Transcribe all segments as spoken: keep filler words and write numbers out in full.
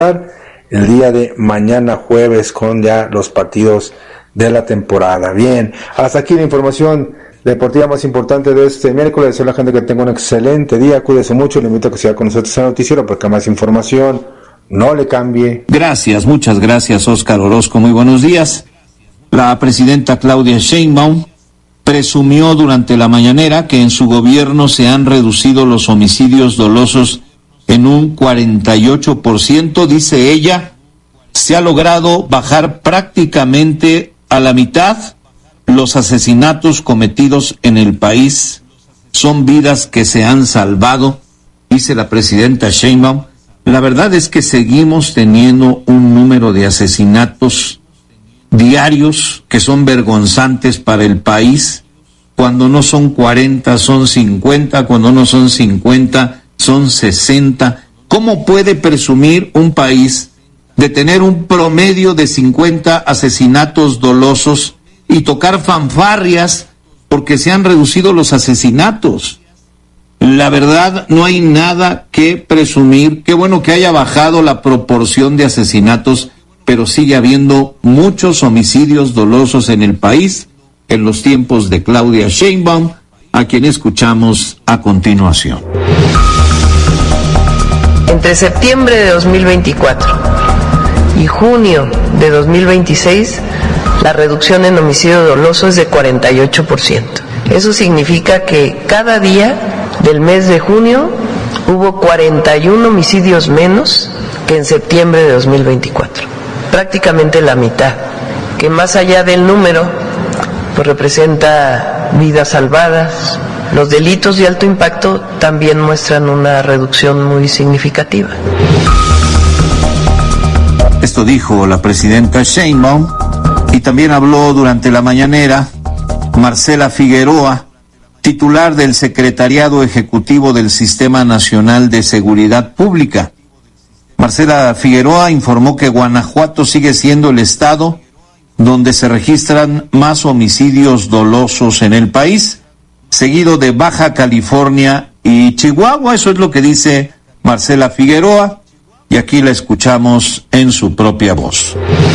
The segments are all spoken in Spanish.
el día de mañana jueves con ya los partidos de la temporada. Bien, hasta aquí la información deportiva más importante de este miércoles. Deseo a la gente que tenga un excelente día, cuídese mucho, le invito a que siga con nosotros en el noticiero porque más información, no le cambie. Gracias, muchas gracias, Óscar Orozco, muy buenos días. La presidenta Claudia Sheinbaum presumió durante la mañanera que en su gobierno se han reducido los homicidios dolosos en un cuarenta y ocho por ciento, dice ella, se ha logrado bajar prácticamente a la mitad los asesinatos cometidos en el país. Son vidas que se han salvado, dice la presidenta Sheinbaum. La verdad es que seguimos teniendo un número de asesinatos diarios que son vergonzantes para el país. Cuando no son cuarenta, son cincuenta, cuando no son cincuenta, son sesenta. ¿Cómo puede presumir un país de tener un promedio de cincuenta asesinatos dolosos y tocar fanfarrias porque se han reducido los asesinatos? La verdad, no hay nada que presumir. Qué bueno que haya bajado la proporción de asesinatos, pero sigue habiendo muchos homicidios dolosos en el país en los tiempos de Claudia Sheinbaum, a quien escuchamos a continuación. Entre septiembre de dos mil veinticuatro y junio de dos mil veintiséis, la reducción en homicidio doloso es de cuarenta y ocho por ciento. Eso significa que cada día del mes de junio hubo cuarenta y uno homicidios menos que en septiembre de dos mil veinticuatro. Prácticamente la mitad, que más allá del número, pues representa vidas salvadas. Los delitos de alto impacto también muestran una reducción muy significativa. Esto dijo la presidenta Sheinbaum, y también habló durante la mañanera Marcela Figueroa, titular del Secretariado Ejecutivo del Sistema Nacional de Seguridad Pública. Marcela Figueroa informó que Guanajuato sigue siendo el estado donde se registran más homicidios dolosos en el país, seguido de Baja California y Chihuahua. Eso es lo que dice Marcela Figueroa, y aquí la escuchamos en su propia voz.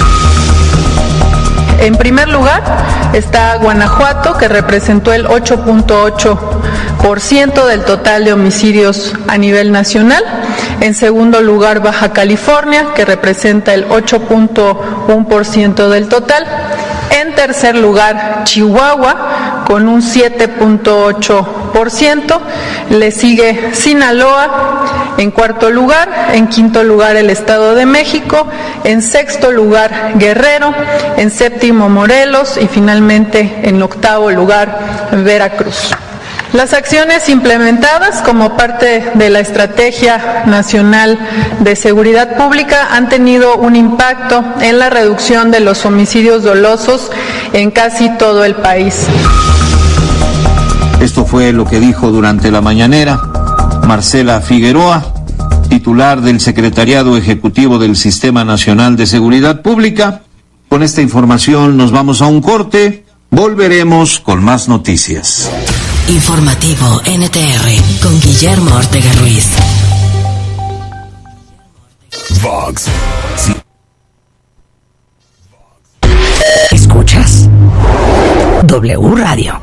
En primer lugar está Guanajuato, que representó el ocho punto ocho por ciento del total de homicidios a nivel nacional. En segundo lugar, Baja California, que representa el ocho punto uno por ciento del total. En tercer lugar, Chihuahua, con un siete punto ocho por ciento. Le sigue Sinaloa. En cuarto lugar, en quinto lugar el Estado de México, en sexto lugar Guerrero, en séptimo Morelos y finalmente en octavo lugar Veracruz. Las acciones implementadas como parte de la Estrategia Nacional de Seguridad Pública han tenido un impacto en la reducción de los homicidios dolosos en casi todo el país. Esto fue lo que dijo durante la mañanera Marcela Figueroa, titular del Secretariado Ejecutivo del Sistema Nacional de Seguridad Pública. Con esta información nos vamos a un corte. Volveremos con más noticias. Informativo N T R con Guillermo Ortega Ruiz. Vox. ¿Escuchas? W Radio.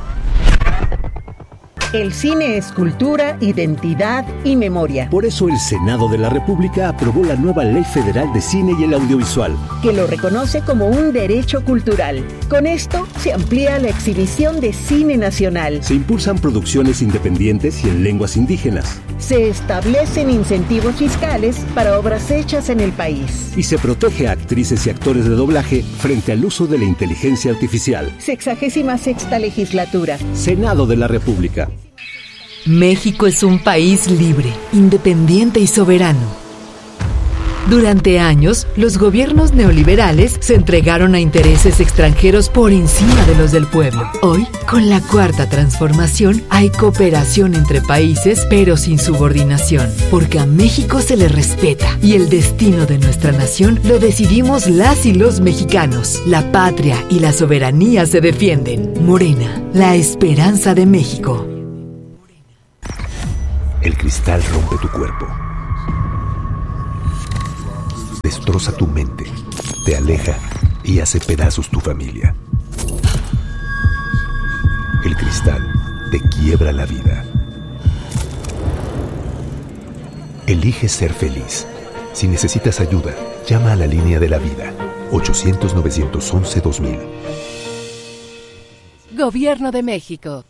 El cine es cultura, identidad y memoria. Por eso el Senado de la República aprobó la nueva Ley Federal de Cine y el Audiovisual, que lo reconoce como un derecho cultural. Con esto se amplía la exhibición de cine nacional. Se impulsan producciones independientes y en lenguas indígenas. Se establecen incentivos fiscales para obras hechas en el país. Y se protege a actrices y actores de doblaje frente al uso de la inteligencia artificial. Sexagésima sexta legislatura. Senado de la República. México es un país libre, independiente y soberano. Durante años, los gobiernos neoliberales se entregaron a intereses extranjeros por encima de los del pueblo. Hoy, con la Cuarta Transformación, hay cooperación entre países, pero sin subordinación, porque a México se le respeta y el destino de nuestra nación lo decidimos las y los mexicanos. La patria y la soberanía se defienden. Morena, la esperanza de México. El cristal rompe tu cuerpo. destroza tu mente, te aleja y hace pedazos tu familia. El cristal te quiebra la vida. Elige ser feliz. Si necesitas ayuda, llama a la línea de la vida, ochocientos, novecientos once, dos mil. Gobierno de México.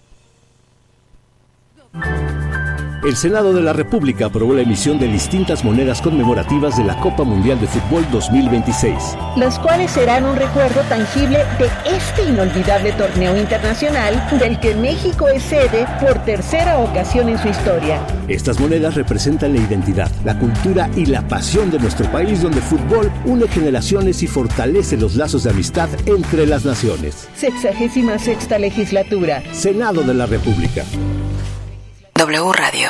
El Senado de la República aprobó la emisión de distintas monedas conmemorativas de la Copa Mundial de Fútbol dos mil veintiséis. Las cuales serán un recuerdo tangible de este inolvidable torneo internacional del que México es sede por tercera ocasión en su historia. Estas monedas representan la identidad, la cultura y la pasión de nuestro país, donde el fútbol une generaciones y fortalece los lazos de amistad entre las naciones. Sexagésima sexta legislatura. Senado de la República. W Radio.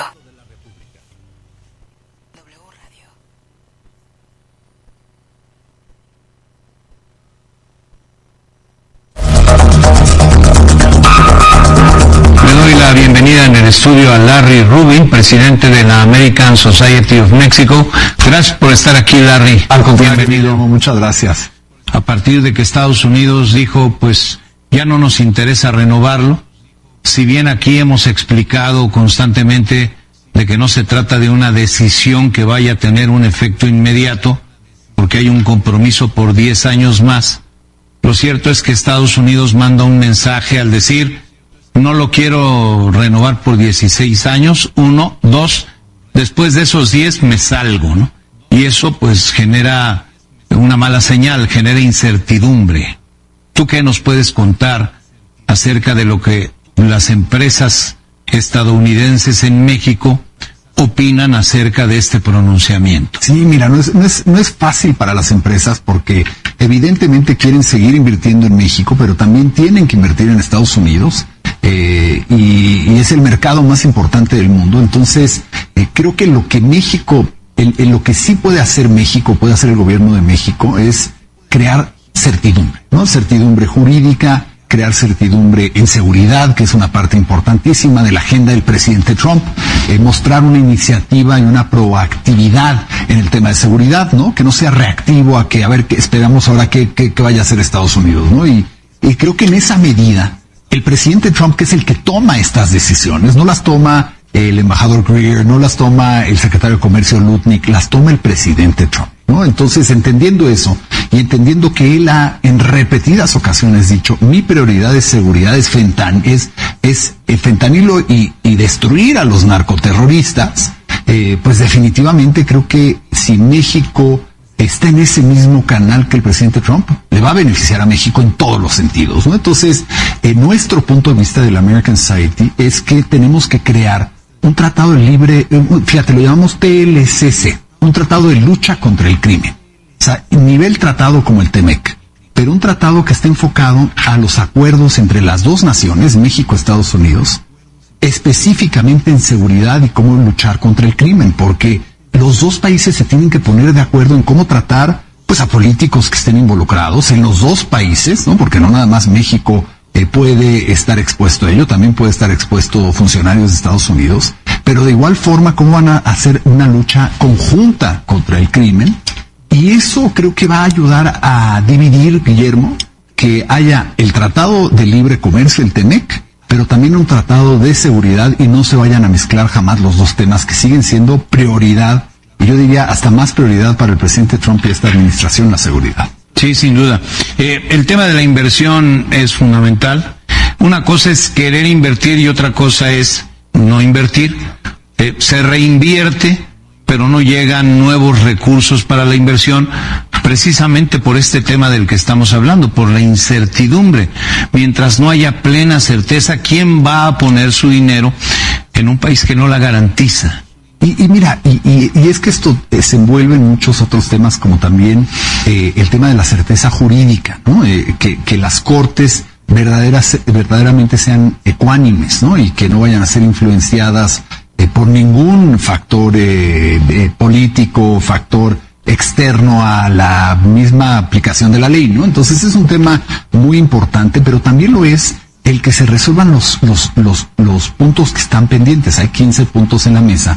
Le doy la bienvenida en el estudio a Larry Rubin, presidente de la American Society of Mexico. Gracias por estar aquí, Larry. Al contrario, bienvenido. Muchas gracias. A partir de que Estados Unidos dijo, pues ya no nos interesa renovarlo, si bien aquí hemos explicado constantemente de que no se trata de una decisión que vaya a tener un efecto inmediato, porque hay un compromiso por diez años más, lo cierto es que Estados Unidos manda un mensaje al decir, no lo quiero renovar por dieciséis años, uno, dos, después de esos diez me salgo, ¿no? Y eso pues genera una mala señal, genera incertidumbre. ¿Tú qué nos puedes contar acerca de lo que las empresas estadounidenses en México opinan acerca de este pronunciamiento? Sí, mira, no es, no es, no es fácil para las empresas porque evidentemente quieren seguir invirtiendo en México, pero también tienen que invertir en Estados Unidos, eh, y, y es el mercado más importante del mundo. Entonces, eh, creo que lo que México, el, el, lo que sí puede hacer México, puede hacer el gobierno de México, es crear certidumbre, ¿no? Certidumbre jurídica, crear certidumbre en seguridad, que es una parte importantísima de la agenda del presidente Trump, eh, mostrar una iniciativa y una proactividad en el tema de seguridad, ¿no? Que no sea reactivo a que, a ver, que esperamos ahora que, que, que vaya a hacer Estados Unidos, ¿no? Y, y creo que en esa medida, el presidente Trump, que es el que toma estas decisiones, no las toma el embajador Greer, no las toma el secretario de Comercio Lutnick, las toma el presidente Trump, ¿no? Entonces, entendiendo eso, y entendiendo que él ha en repetidas ocasiones dicho, mi prioridad es seguridad, es, fentan, es, es el fentanilo y, y destruir a los narcoterroristas, eh, pues definitivamente creo que si México está en ese mismo canal que el presidente Trump, le va a beneficiar a México en todos los sentidos, ¿no? Entonces, eh, nuestro punto de vista de la American Society es que tenemos que crear un tratado de libre, eh, fíjate, lo llamamos T L C C, un tratado de lucha contra el crimen. O sea, nivel tratado como el TEMEC, pero un tratado que está enfocado a los acuerdos entre las dos naciones, México y Estados Unidos, específicamente en seguridad y cómo luchar contra el crimen, porque los dos países se tienen que poner de acuerdo en cómo tratar, pues, a políticos que estén involucrados en los dos países, ¿no? Porque no nada más México eh, puede estar expuesto a ello, también puede estar expuesto funcionarios de Estados Unidos, pero de igual forma cómo van a hacer una lucha conjunta contra el crimen. Y eso creo que va a ayudar a dividir, Guillermo, que haya el Tratado de Libre Comercio, el TEMEC, pero también un tratado de seguridad y no se vayan a mezclar jamás los dos temas que siguen siendo prioridad, y yo diría hasta más prioridad para el presidente Trump y esta administración, la seguridad. Sí, sin duda. Eh, el tema de la inversión es fundamental. Una cosa es querer invertir y otra cosa es no invertir. Eh, se reinvierte, pero no llegan nuevos recursos para la inversión, precisamente por este tema del que estamos hablando, por la incertidumbre. Mientras no haya plena certeza, ¿quién va a poner su dinero en un país que no la garantiza? Y, y mira, y, y, y es que esto se envuelve en muchos otros temas, como también eh, el tema de la certeza jurídica, ¿no? Eh, que, que las cortes verdaderas, verdaderamente sean ecuánimes, ¿no? Y que no vayan a ser influenciadas eh, por ningún factor eh, eh, político, factor externo a la misma aplicación de la ley, ¿no? Entonces es un tema muy importante, pero también lo es el que se resuelvan los, los, los, los puntos que están pendientes. Hay quince puntos en la mesa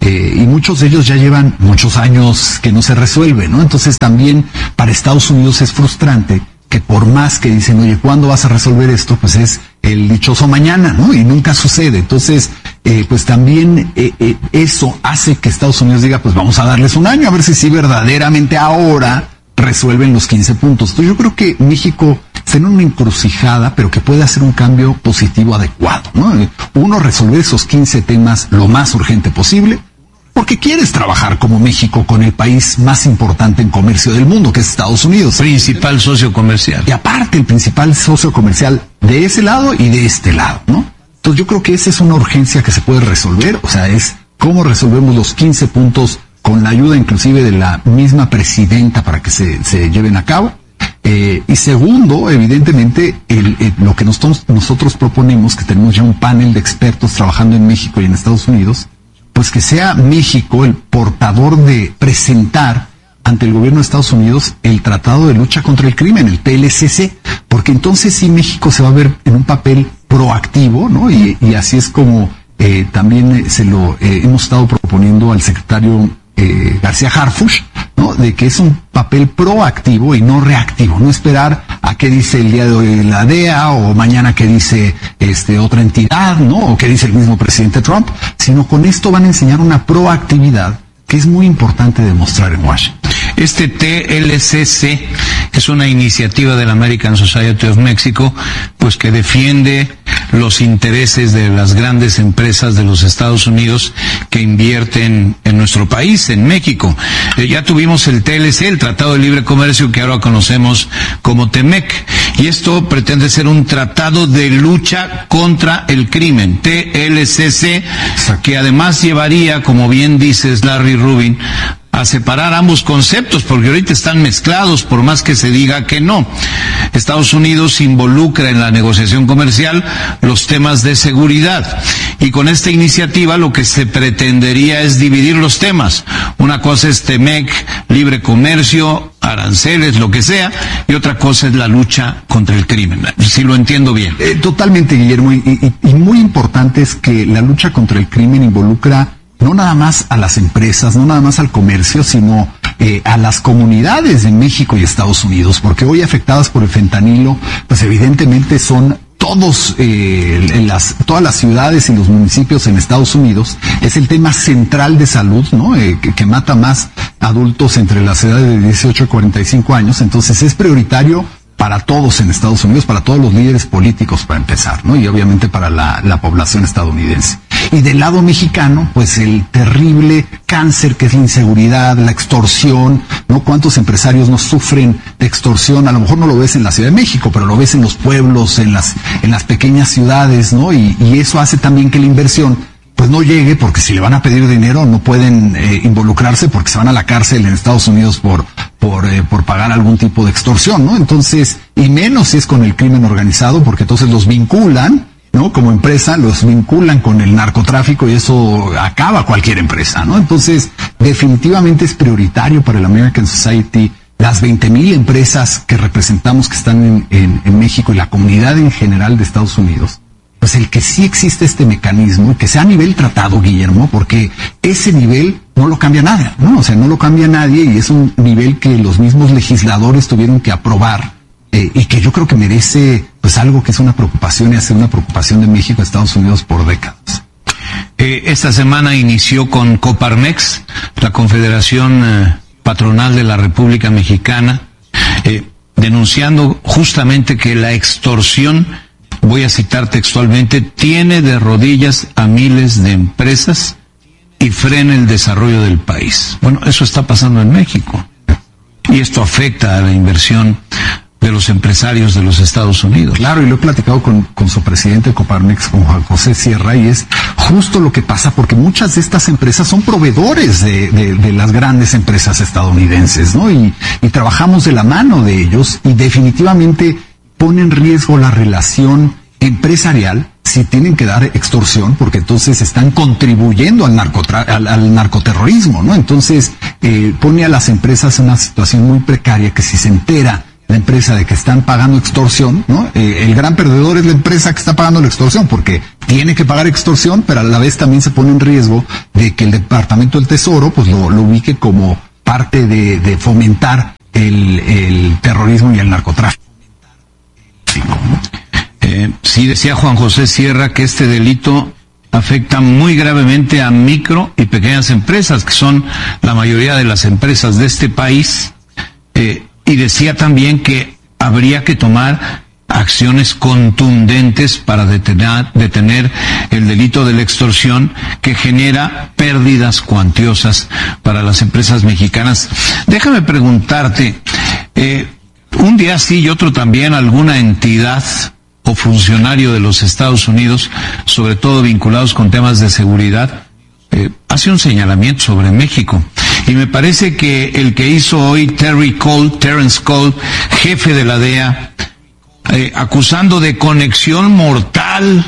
Eh, y muchos de ellos ya llevan muchos años que no se resuelve, ¿no? Entonces también para Estados Unidos es frustrante que por más que dicen, oye, ¿cuándo vas a resolver esto? Pues es el dichoso mañana, ¿no? Y nunca sucede. Entonces, eh, pues también eh, eh, eso hace que Estados Unidos diga, pues vamos a darles un año, a ver si sí verdaderamente ahora resuelven los quince puntos. Entonces yo creo que México está en una encrucijada, pero que puede hacer un cambio positivo adecuado, ¿no? Uno, resolver esos quince temas lo más urgente posible, porque quieres trabajar como México con el país más importante en comercio del mundo, que es Estados Unidos. Principal socio comercial. Y aparte, el principal socio comercial de ese lado y de este lado, ¿no? Entonces yo creo que esa es una urgencia que se puede resolver, o sea, es cómo resolvemos los quince puntos con la ayuda inclusive de la misma presidenta para que se, se lleven a cabo. Eh, y segundo, evidentemente, el, el, lo que nosotros, nosotros proponemos, que tenemos ya un panel de expertos trabajando en México y en Estados Unidos, pues que sea México el portador de presentar ante el gobierno de Estados Unidos el Tratado de Lucha contra el Crimen, el T L C C, porque entonces sí México se va a ver en un papel proactivo, ¿no? Y, y así es como eh, también se lo eh, hemos estado proponiendo al secretario eh, García Harfuch, ¿no? De que es un papel proactivo y no reactivo, no esperar a qué dice el día de hoy la D E A o mañana qué dice este otra entidad, ¿no? O qué dice el mismo presidente Trump, sino con esto van a enseñar una proactividad que es muy importante demostrar en Washington. Este T L C C es una iniciativa de la American Society of Mexico, pues que defiende los intereses de las grandes empresas de los Estados Unidos que invierten en nuestro país, en México. Eh, ya tuvimos el T L C, el Tratado de Libre Comercio, que ahora conocemos como TEMEC, y esto pretende ser un tratado de lucha contra el crimen, T L C C, que además llevaría, como bien dices, Larry Rubin, a separar ambos conceptos, porque ahorita están mezclados, por más que se diga que no. Estados Unidos involucra en la negociación comercial los temas de seguridad, y con esta iniciativa lo que se pretendería es dividir los temas. Una cosa es TEMEC, libre comercio, aranceles, lo que sea, y otra cosa es la lucha contra el crimen, si lo entiendo bien. Eh, totalmente, Guillermo, y, y, y muy importante es que la lucha contra el crimen involucra no nada más a las empresas, no nada más al comercio, sino eh, a las comunidades de México y Estados Unidos, porque hoy afectadas por el fentanilo, pues evidentemente son todos, eh, en las, todas las ciudades y los municipios en Estados Unidos. Es el tema central de salud, ¿no? Eh, que, que mata más adultos entre las edades de dieciocho y cuarenta y cinco años, entonces es prioritario para todos en Estados Unidos, para todos los líderes políticos para empezar, ¿no? Y obviamente para la, la población estadounidense. Y del lado mexicano, pues el terrible cáncer que es la inseguridad, la extorsión, ¿no? ¿Cuántos empresarios no sufren de extorsión? A lo mejor no lo ves en la Ciudad de México, pero lo ves en los pueblos, en las, en las pequeñas ciudades, ¿no? Y, y eso hace también que la inversión pues no llegue, porque si le van a pedir dinero no pueden eh, involucrarse porque se van a la cárcel en Estados Unidos por por eh, por pagar algún tipo de extorsión, ¿no? Entonces, y menos si es con el crimen organizado, porque entonces los vinculan, ¿no? Como empresa, los vinculan con el narcotráfico y eso acaba cualquier empresa, ¿no? Entonces, definitivamente es prioritario para el American Society, las veinte mil empresas que representamos que están en, en, en México y la comunidad en general de Estados Unidos, pues el que sí existe este mecanismo, que sea a nivel tratado, Guillermo, porque ese nivel no lo cambia nada, ¿no? O sea, no lo cambia nadie y es un nivel que los mismos legisladores tuvieron que aprobar, eh, y que yo creo que merece, pues, algo que es una preocupación y ha sido una preocupación de México a Estados Unidos por décadas. Eh, esta semana inició con Coparmex, la Confederación eh, Patronal de la República Mexicana, eh, denunciando justamente que la extorsión, voy a citar textualmente, tiene de rodillas a miles de empresas y frena el desarrollo del país. Bueno, eso está pasando en México. Y esto afecta a la inversión de los empresarios de los Estados Unidos. Claro, y lo he platicado con, con su presidente de Coparmex, con Juan José Sierra, y es justo lo que pasa, porque muchas de estas empresas son proveedores de, de, de las grandes empresas estadounidenses, ¿no? Y, y trabajamos de la mano de ellos, y definitivamente pone en riesgo la relación empresarial si tienen que dar extorsión, porque entonces están contribuyendo al, narcotra al, al narcoterrorismo, ¿no? Entonces eh, pone a las empresas en una situación muy precaria, que si se entera la empresa de que están pagando extorsión, ¿no? Eh, el gran perdedor es la empresa que está pagando la extorsión, porque tiene que pagar extorsión, pero a la vez también se pone en riesgo de que el Departamento del Tesoro pues lo, lo ubique como parte de, de fomentar el, el terrorismo y el narcotráfico. Eh, sí, decía Juan José Sierra que este delito afecta muy gravemente a micro y pequeñas empresas, que son la mayoría de las empresas de este país, eh, y decía también que habría que tomar acciones contundentes para detener, detener el delito de la extorsión, que genera pérdidas cuantiosas para las empresas mexicanas. Déjame preguntarte, eh, un día sí y otro también, alguna entidad o funcionario de los Estados Unidos, sobre todo vinculados con temas de seguridad, eh, hace un señalamiento sobre México. Y me parece que el que hizo hoy Terry Cole, Terrence Cole, jefe de la D E A, eh, acusando de conexión mortal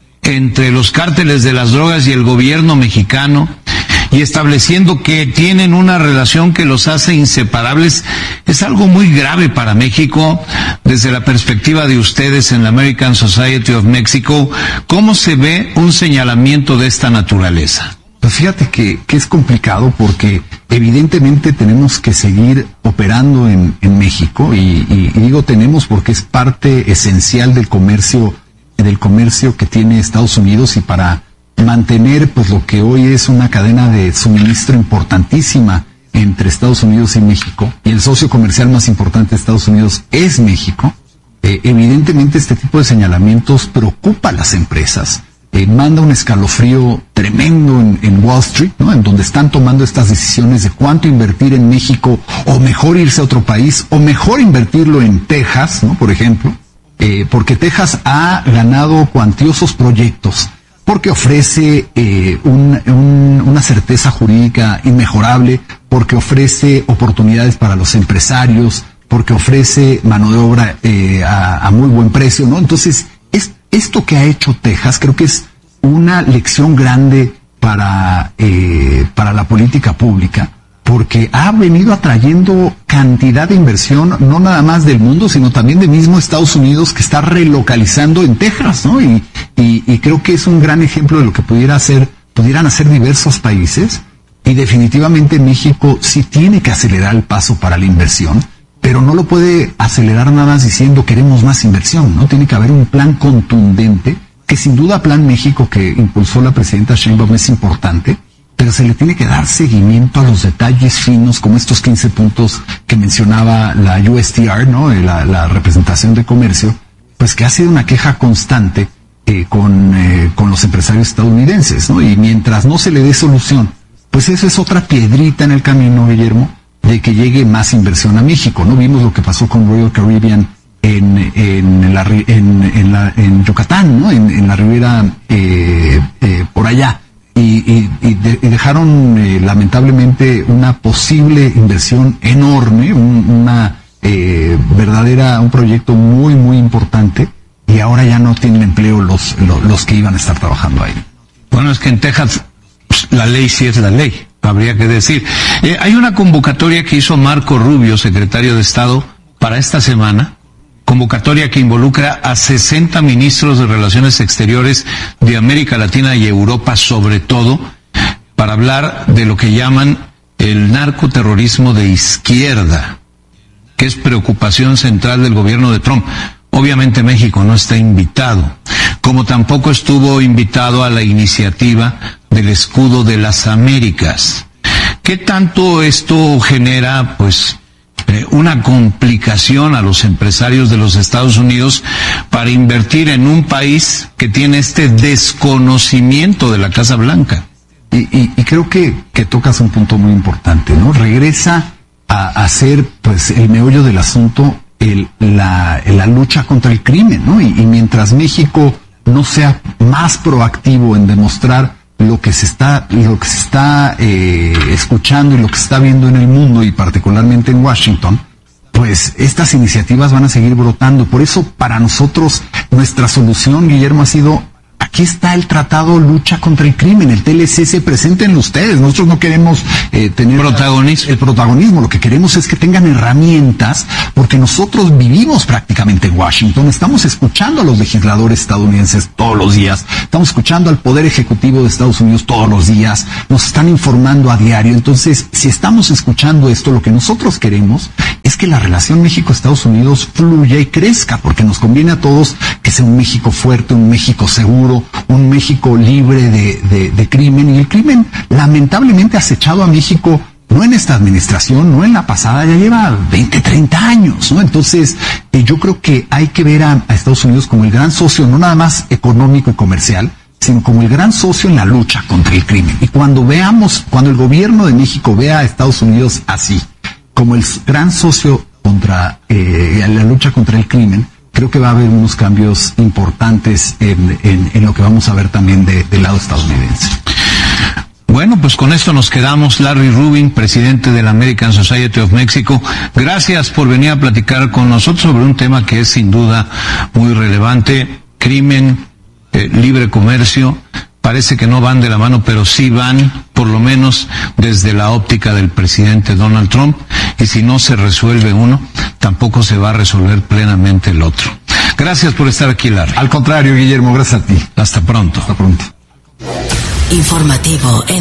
entre los cárteles de las drogas y el gobierno mexicano, y estableciendo que tienen una relación que los hace inseparables, es algo muy grave para México. Desde la perspectiva de ustedes en la American Society of Mexico, ¿cómo se ve un señalamiento de esta naturaleza? Pues fíjate que, que es complicado, porque evidentemente tenemos que seguir operando en, en México, y, y, y digo tenemos porque es parte esencial del comercio, del comercio que tiene Estados Unidos, y para mantener pues lo que hoy es una cadena de suministro importantísima entre Estados Unidos y México, y el socio comercial más importante de Estados Unidos es México. Eh, evidentemente este tipo de señalamientos preocupa a las empresas, eh, manda un escalofrío tremendo en, en Wall Street, ¿no? En donde están tomando estas decisiones de cuánto invertir en México, o mejor irse a otro país, o mejor invertirlo en Texas, ¿no? Por ejemplo, eh, porque Texas ha ganado cuantiosos proyectos, porque ofrece eh, un, un, una certeza jurídica inmejorable, porque ofrece oportunidades para los empresarios, porque ofrece mano de obra eh, a, a muy buen precio, ¿no? Entonces, es, esto que ha hecho Texas creo que es una lección grande para, eh, para la política pública, porque ha venido atrayendo cantidad de inversión, no nada más del mundo, sino también de mismo Estados Unidos, que está relocalizando en Texas, ¿no? Y, y, y creo que es un gran ejemplo de lo que pudiera hacer, pudieran hacer diversos países, y definitivamente México sí tiene que acelerar el paso para la inversión, pero no lo puede acelerar nada más diciendo queremos más inversión, ¿no? Tiene que haber un plan contundente, que sin duda Plan México que impulsó la presidenta Sheinbaum es importante, pero se le tiene que dar seguimiento a los detalles finos, como estos quince puntos que mencionaba la U S T R, ¿no? La, la representación de comercio, pues que ha sido una queja constante eh, con, eh, con los empresarios estadounidenses, ¿no? Y mientras no se le dé solución, pues eso es otra piedrita en el camino, Guillermo, de que llegue más inversión a México, ¿no? Vimos lo que pasó con Royal Caribbean en, en, la, en, en, la, en Yucatán, ¿no? En, en la ribera eh, eh, por allá. Y, y, y, de, y dejaron eh, lamentablemente una posible inversión enorme, un, una eh, verdadera, un proyecto muy muy importante, y ahora ya no tienen empleo los, los, los que iban a estar trabajando ahí. Bueno, es que en Texas pues, la ley sí es la ley, habría que decir. Eh, hay una convocatoria que hizo Marco Rubio, secretario de Estado, para esta semana, convocatoria que involucra a sesenta ministros de Relaciones Exteriores de América Latina y Europa, sobre todo, para hablar de lo que llaman el narcoterrorismo de izquierda, que es preocupación central del gobierno de Trump. Obviamente México no está invitado, como tampoco estuvo invitado a la iniciativa del Escudo de las Américas. ¿Qué tanto esto genera, pues, eh, una complicación a los empresarios de los Estados Unidos para invertir en un país que tiene este desconocimiento de la Casa Blanca? Y, y, y creo que, que tocas un punto muy importante, ¿no? Regresa a, a ser, pues, el meollo del asunto, el, la, la lucha contra el crimen, ¿no? Y, y mientras México no sea más proactivo en demostrar lo que se está, lo que se está eh, escuchando y lo que se está viendo en el mundo, y particularmente en Washington, pues estas iniciativas van a seguir brotando. Por eso, para nosotros, nuestra solución, Guillermo, ha sido Aquí está el Tratado Lucha contra el Crimen, el T L C C, preséntenlo ustedes. Nosotros no queremos eh, tener protagonismo. el protagonismo, lo que queremos es que tengan herramientas, porque nosotros vivimos prácticamente en Washington, estamos escuchando a los legisladores estadounidenses todos los días, estamos escuchando al Poder Ejecutivo de Estados Unidos todos los días, nos están informando a diario. Entonces, si estamos escuchando esto, lo que nosotros queremos es que la relación México-Estados Unidos fluya y crezca, porque nos conviene a todos que sea un México fuerte, un México seguro, un México libre de, de, de crimen. Y el crimen lamentablemente ha acechado a México, no en esta administración, no en la pasada, ya lleva veinte, treinta años, ¿no? Entonces, eh, yo creo que hay que ver a, a Estados Unidos como el gran socio, no nada más económico y comercial, sino como el gran socio en la lucha contra el crimen. Y cuando veamos, cuando el gobierno de México vea a Estados Unidos así, como el gran socio contra eh, la lucha contra el crimen, creo que va a haber unos cambios importantes en, en, en lo que vamos a ver también de, del lado estadounidense. Bueno, pues con esto nos quedamos. Larry Rubin, presidente de la American Society of Mexico, gracias por venir a platicar con nosotros sobre un tema que es sin duda muy relevante: crimen, eh, libre comercio. Parece que no van de la mano, pero sí van, por lo menos desde la óptica del presidente Donald Trump, y si no se resuelve uno, tampoco se va a resolver plenamente el otro. Gracias por estar aquí, Larry. Al contrario, Guillermo, gracias a ti. Hasta pronto. Hasta pronto. Informativo en